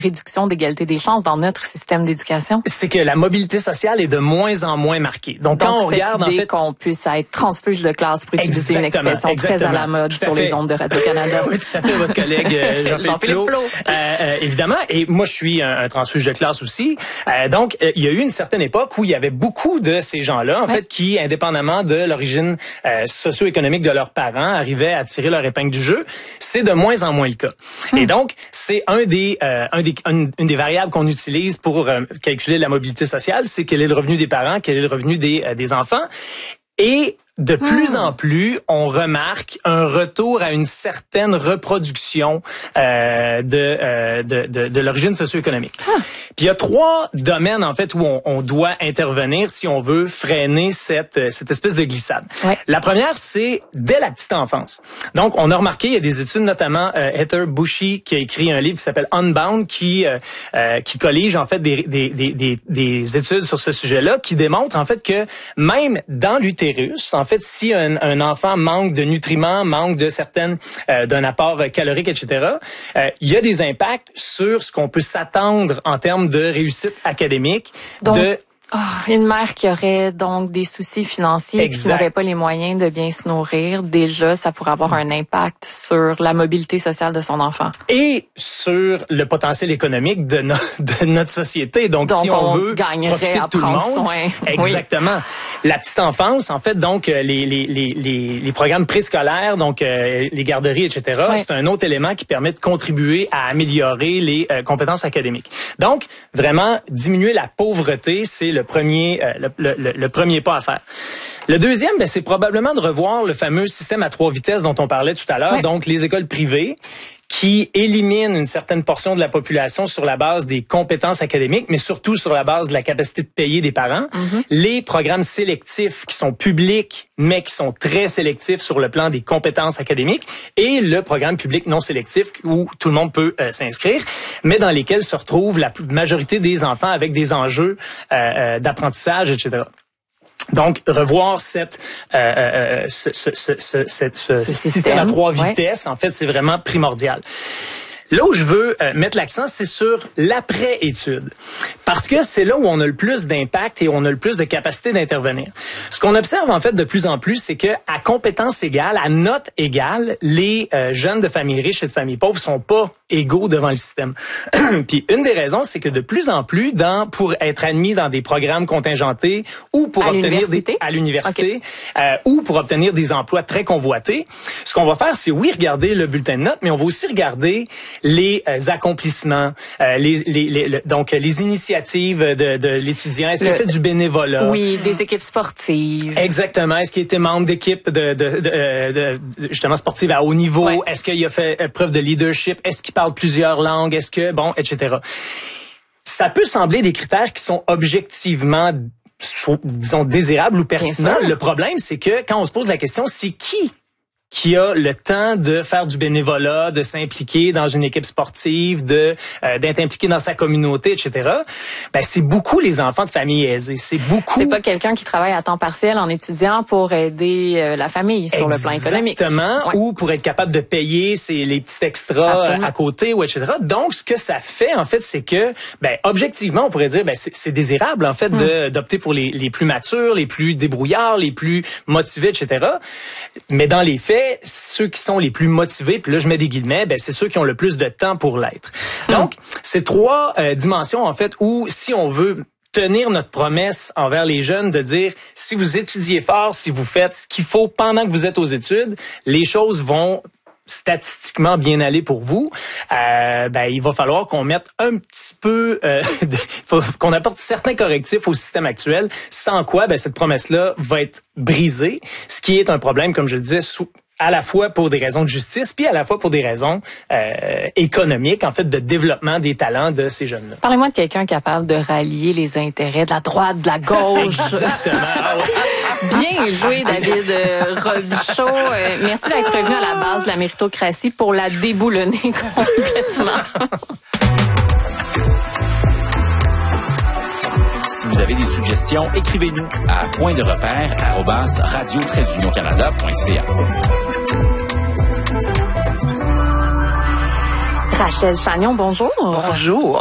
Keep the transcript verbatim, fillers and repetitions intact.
réduction d'égalité des chances dans notre système d'éducation? C'est que la mobilité sociale est de moins en moins marquée. Donc, Donc quand on cette regarde, idée en fait, qu'on puisse être transfuge de classe, pour utiliser une expression exactement. très à la mode sur les ondes de Radio-Canada. Oui, tout à fait, votre collègue euh, Jean-Philippe, Jean-Philippe Plot. Euh, euh, évidemment, et moi, je suis un, un transfuge de classe aussi. Euh, donc, euh, il y a eu une certaine époque où il y avait beaucoup de ces gens-là, en ouais. fait, qui, indépendamment de l'origine euh, socio-économique de leurs parents, arrivaient à tirer leur épingle du jeu. C'est de moins en moins le cas. Hum. Et donc, c'est un des, euh, un des, une, une des variables qu'on utilise pour euh, calculer la mobilité sociale, c'est quel est le revenu des parents, quel est le revenu des, euh, des enfants. Et de plus en plus, on remarque un retour à une certaine reproduction euh, de, euh, de, de, de l'origine socio-économique. Ah. Puis il y a trois domaines, en fait, où on, on doit intervenir si on veut freiner cette, cette espèce de glissade. Ouais. La première, c'est dès la petite enfance. Donc, on a remarqué, il y a des études, notamment euh, Heather Bushy, qui a écrit un livre qui s'appelle Unbound, qui euh, euh, qui collige, en fait, des, des, des, des, des études sur ce sujet-là, qui démontrent, en fait, que même dans l'utérus, en fait, si un, un enfant manque de nutriments, manque de certaines, euh, d'un apport calorique, et cetera, euh, il y a des impacts sur ce qu'on peut s'attendre en termes de réussite académique. Donc, de oh, une mère qui aurait donc des soucis financiers et qui n'aurait pas les moyens de bien se nourrir, déjà, ça pourrait avoir un impact sur la mobilité sociale de son enfant. Et sur le potentiel économique de, no, de notre société. Donc, donc si on, on veut profiter de tout le monde, soin. Exactement. Oui. La petite enfance, en fait, donc les les les les, les programmes préscolaires, donc euh, les garderies, et cetera. Oui. C'est un autre élément qui permet de contribuer à améliorer les euh, compétences académiques. Donc, vraiment diminuer la pauvreté, c'est le premier euh, le, le, le premier pas à faire. Le deuxième, ben, c'est probablement de revoir le fameux système à trois vitesses dont on parlait tout à l'heure, oui. Donc les écoles privées qui éliminent une certaine portion de la population sur la base des compétences académiques, mais surtout sur la base de la capacité de payer des parents. Mm-hmm. Les programmes sélectifs qui sont publics, mais qui sont très sélectifs sur le plan des compétences académiques, et le programme public non sélectif où tout le monde peut euh, s'inscrire, mais dans lesquels se retrouve la majorité des enfants avec des enjeux euh, euh, d'apprentissage, et cetera. Donc, revoir cette, euh, euh, ce, ce, ce, ce, ce, ce système, système à trois vitesses, ouais. En fait, c'est vraiment primordial. Là où je veux euh, mettre l'accent, c'est sur l'après-étude. Parce que c'est là où on a le plus d'impact et on a le plus de capacité d'intervenir. Ce qu'on observe, en fait, de plus en plus, c'est que à compétences égales, à notes égales, les euh, jeunes de familles riches et de familles pauvres sont pas égaux devant le système. Puis une des raisons, c'est que de plus en plus, dans pour être admis dans des programmes contingentés ou pour à obtenir des à l'université okay. euh, ou pour obtenir des emplois très convoités, ce qu'on va faire, c'est oui regarder le bulletin de notes, mais on va aussi regarder les euh, accomplissements, euh, les, les, les le, donc les initiatives de, de l'étudiant. Est-ce qu'il a fait du bénévolat? Oui, des équipes sportives. Exactement. Est-ce qu'il était membre d'équipe de, de, de, de, de justement sportive à haut niveau? Ouais. Est-ce qu'il a fait preuve de leadership? Est-ce qu'il parle plusieurs langues? Est-ce que bon, et cetera. Ça peut sembler des critères qui sont objectivement, disons, désirables ou pertinents. Le problème, c'est que quand on se pose la question, c'est qui qui a le temps de faire du bénévolat, de s'impliquer dans une équipe sportive, de euh, d'être impliqué dans sa communauté, et cetera. Ben c'est beaucoup les enfants de familles aisées. C'est beaucoup. C'est pas quelqu'un qui travaille à temps partiel en étudiant pour aider euh, la famille sur Exactement, le plan économique. Exactement. Ouais. Ou pour être capable de payer ses les petits extras Absolument. À côté, ou et cetera. Donc ce que ça fait en fait, c'est que ben objectivement, on pourrait dire ben c'est, c'est désirable en fait hum. de d'opter pour les les plus matures, les plus débrouillards, les plus motivés, et cetera. Mais dans les faits, ceux qui sont les plus motivés, puis là je mets des guillemets, ben c'est ceux qui ont le plus de temps pour l'être. Donc, mmh. c'est trois euh, dimensions en fait où si on veut tenir notre promesse envers les jeunes de dire si vous étudiez fort, si vous faites ce qu'il faut pendant que vous êtes aux études, les choses vont statistiquement bien aller pour vous, euh, ben il va falloir qu'on mette un petit peu, euh, de, faut qu'on apporte certains correctifs au système actuel, sans quoi ben cette promesse-là va être brisée, ce qui est un problème, comme je le disais, sous à la fois pour des raisons de justice, puis à la fois pour des raisons euh, économiques, en fait, de développement des talents de ces jeunes-là. Parlez-moi de quelqu'un capable de rallier les intérêts de la droite, de la gauche. Exactement. Bien joué, David Robichaud. Euh, merci d'être revenu à la base de la méritocratie pour la déboulonner complètement. Si vous avez des suggestions, écrivez-nous à point de repère arobase radio tiret d'union canada point c a. Rachel Chagnon, bonjour. Bonjour.